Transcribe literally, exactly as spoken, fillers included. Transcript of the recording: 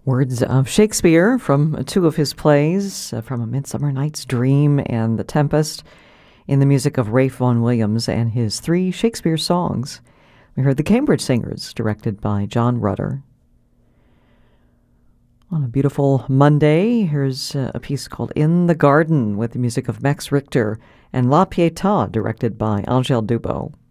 Words of Shakespeare from two of his plays, uh, from A Midsummer Night's Dream and The Tempest, in the music of Ralph Vaughan Williams and his three Shakespeare songs. We heard The Cambridge Singers, directed by John Rutter. On a beautiful Monday, here's uh, a piece called In the Garden with the music of Max Richter and La Pietà, directed by Angèle Dubot.